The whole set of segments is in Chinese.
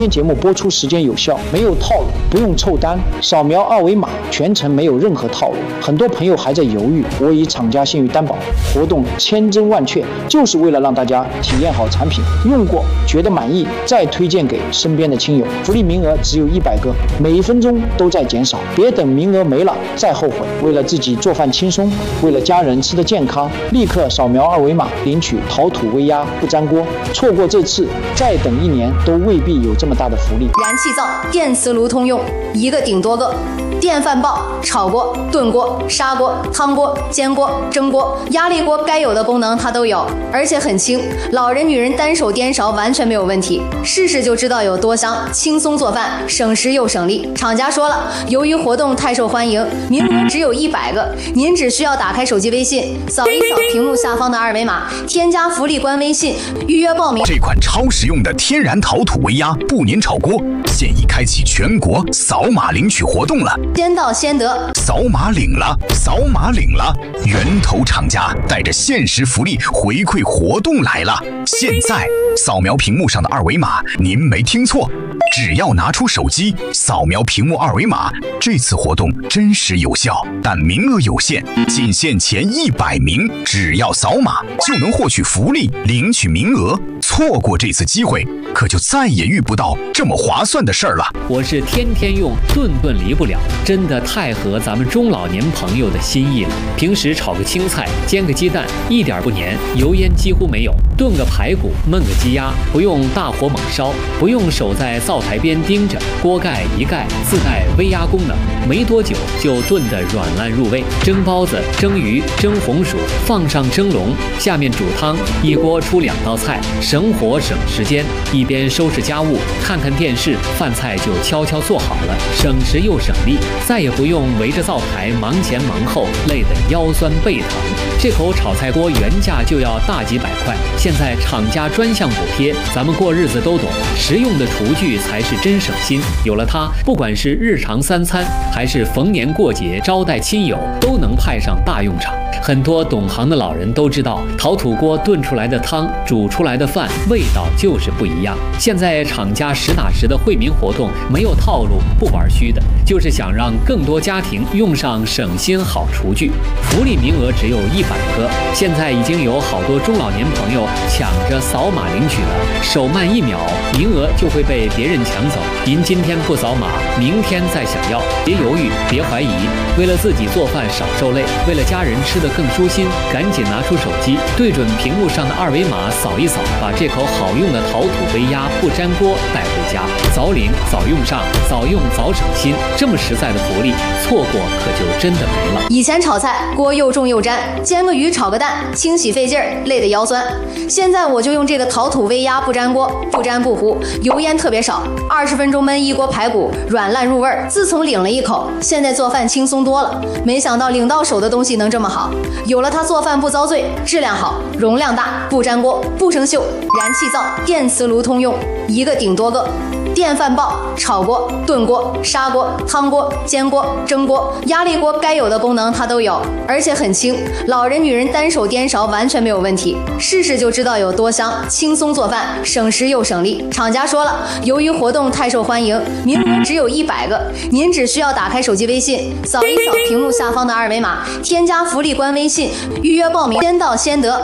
今天节目播出时间有效，没有套路，不用凑单，扫描二维码，全程没有任何套路。很多朋友还在犹豫，我以厂家信誉担保，活动千真万确，就是为了让大家体验好产品，用过觉得满意，再推荐给身边的亲友。福利名额只有100个，每一分钟都在减少，别等名额没了再后悔。为了自己做饭轻松，为了家人吃得健康，立刻扫描二维码领取陶土微压不粘锅。错过这次，再等1年都未必有这么大的福利。 燃气灶、电磁炉通用，一个顶多个。电饭煲、炒锅、炖锅、砂锅、汤锅、煎锅、蒸锅、压力锅，该有的功能它都有，而且很轻，老人女人单手颠勺完全没有问题。试试就知道有多香，轻松做饭，省时又省力。厂家说了，由于活动太受欢迎，名额只有100个，您只需要打开手机微信，扫一扫屏幕下方的二维码，添加福利官微信，预约报名。 这款超实用的天然陶土微压不粘炒锅现已开启全国扫码领取活动了。 先到先得， 扫码领了，扫码领了！源头厂家带着限时福利回馈活动来了！现在扫描屏幕上的二维码，您没听错，只要拿出手机扫描屏幕二维码，这次活动真实有效，但名额有限，仅限前100名，只要扫码就能获取福利，领取名额。错过这次机会，可就再也遇不到这么划算的事儿了。 我是天天用，顿顿离不了，真的太合咱们中老年朋友的心意了。平时炒个青菜，煎个鸡蛋，一点不粘，油烟几乎没有；炖个排骨，焖个鸡鸭，不用大火猛烧，不用守在灶台边盯着，锅盖一盖，自带微压功能，没多久就炖得软烂入味。蒸包子、蒸鱼、蒸红薯，放上蒸笼，下面煮汤，一锅出2道菜，省火省时间。一边收拾家务，看看电视，饭菜就悄悄做好了，省时又省力，再也不用围着灶台忙前忙后，累得腰酸背疼。这口炒菜锅原价就要大几百块，现在厂家专项补贴，咱们过日子都懂，实用的厨具才是真省心。有了它，不管是日常3餐，还是逢年过节招待亲友，都能派上大用场。很多懂行的老人都知道，陶土锅炖出来的汤，煮出来的饭，味道就是不一样。现在厂家实打实的惠民活动，没有套路，不玩虚的，就是想让更多家庭用上省心好厨具。福利名额只有100个，现在已经有好多中老年朋友抢着扫码领取了，手慢1秒，名额就会被别人抢走。您今天不扫码，明天再想要，别犹豫，别怀疑。为了自己做饭少受累，为了家人吃得更舒心，赶紧拿出手机，对准屏幕上的二维码扫一扫，把这口好用的陶土微压不粘锅带回家，早领早用上，早用早省心。这么实在的福利，错过可就真的没了。 以前炒菜锅又重又粘，煎个鱼炒个蛋，清洗费劲儿，累得腰酸。现在我就用这个陶土微压不粘锅，不粘不糊，油烟特别少，20分钟焖一锅排骨，软烂入味儿。自从领了一口，现在做饭轻松多了。没想到领到手的东西能这么好，有了它做饭不遭罪，质量好，容量大，不粘锅，不生锈。燃气灶、电磁炉通用，一个顶多个。电饭煲、炒锅、炖锅、砂锅、汤锅、煎锅、蒸锅、压力锅，该有的功能它都有，而且很轻，老人女人单手颠勺完全没有问题。试试就知道有多香，轻松做饭，省时又省力。厂家说了，由于活动太受欢迎，名额只有100个，您只需要打开手机微信，扫一扫屏幕下方的二维码，添加福利官微信，预约报名，先到先得。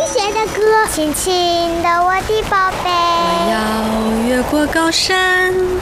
亲亲的我的宝贝， 我要越过高山。